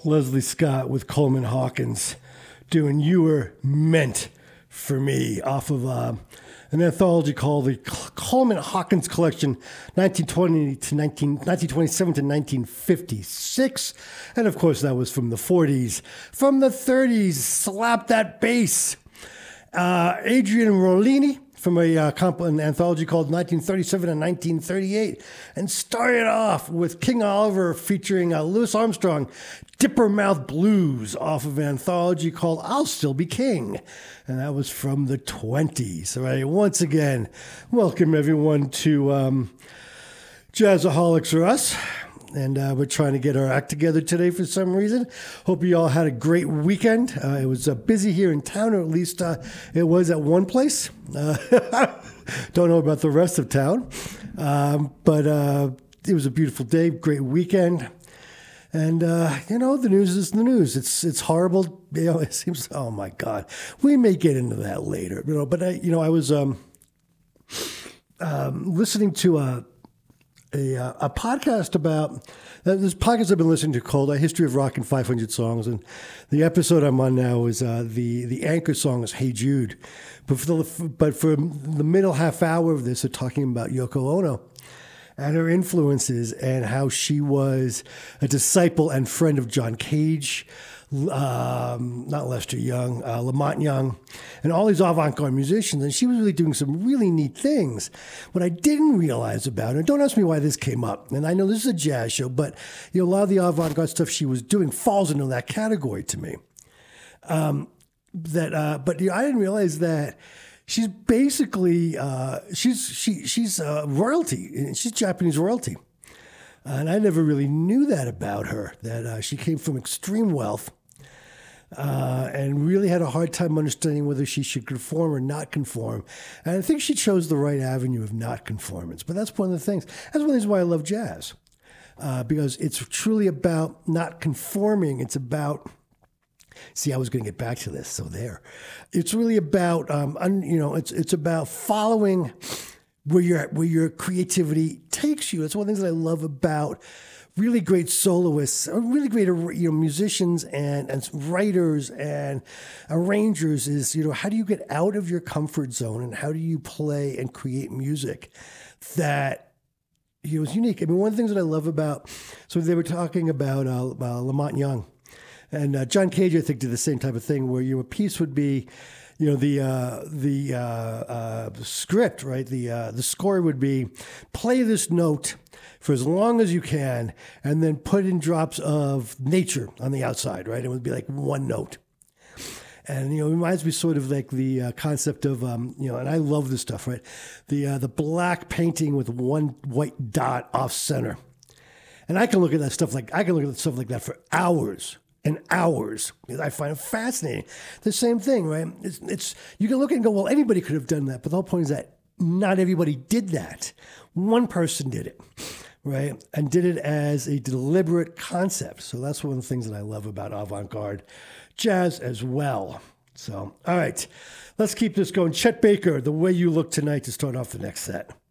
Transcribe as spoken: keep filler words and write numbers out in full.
Leslie Scott with Coleman Hawkins doing You Were Meant for Me off of uh, an anthology called the Coleman Hawkins Collection, nineteen twenty to nineteen, nineteen twenty-seven to nineteen fifty-six. And of course, that was from the forties. From the thirties, Slap That Bass. Uh, Adrian Rollini from a uh, comp- an anthology called nineteen thirty-seven and nineteen thirty-eight. And started off with King Oliver featuring uh, Louis Armstrong, Dipper Mouth Blues off of an anthology called I'll Still Be King. And that was from the twenties. All right, once again, welcome everyone to um, Jazzaholics or Us. And uh, we're trying to get our act together today for some reason. Hope you all had a great weekend. Uh, it was uh, busy here in town, or at least uh, it was at one place. Uh, don't know about the rest of town. Um, but uh, it was a beautiful day, great weekend. And, uh, you know, the news is the news. It's it's horrible. You know, it seems, oh, my God. We may get into that later. You know, but, I, you know, I was um, um, listening to a, a, a podcast about, uh, this podcast I've been listening to called A History of Rock in five hundred Songs. And the episode I'm on now is uh, the, the anchor song is Hey Jude. But for, the, but for the middle half hour of this, they're talking about Yoko Ono and her influences and how she was a disciple and friend of John Cage, um, not Lester Young, uh, Lamont Young, and all these avant-garde musicians. And she was really doing some really neat things. What I didn't realize about her, and don't ask me why this came up, and I know this is a jazz show, but you know, a lot of the avant-garde stuff she was doing falls into that category to me. Um, that, uh, but you know, I didn't realize that she's basically uh, she's she she's uh, royalty. She's Japanese royalty, and I never really knew that about her. That uh, she came from extreme wealth, uh, and really had a hard time understanding whether she should conform or not conform. And I think she chose the right avenue of not conformance. But that's one of the things. That's one of the reasons why I love jazz, uh, because it's truly about not conforming. It's about See, I was going to get back to this, so there. It's really about, um, un, you know, it's it's about following where your where your creativity takes you. It's one of the things that I love about really great soloists, or really great, you know, musicians and and writers and arrangers. Is, you know, how do you get out of your comfort zone and how do you play and create music that, you know, is unique? I mean, one of the things that I love about, so they were talking about uh, uh, Lamont Young. And uh, John Cage, I think, did the same type of thing where your piece would be, you know, the uh, the uh, uh, script, right? The uh, the score would be play this note for as long as you can, and then put in drops of nature on the outside, right? It would be like one note. And, you know, it reminds me sort of like the uh, concept of, um, you know, and I love this stuff, right? The uh, the black painting with one white dot off center. And I can look at that stuff like I can look at stuff like that for hours. And hours. I find it fascinating. The same thing, right? It's, it's you can look at it and go, well, anybody could have done that. But the whole point is that not everybody did that. One person did it, right? And did it as a deliberate concept. So that's one of the things that I love about avant-garde jazz as well. So, all right, let's keep this going. Chet Baker, The Way You Look Tonight, to start off the next set.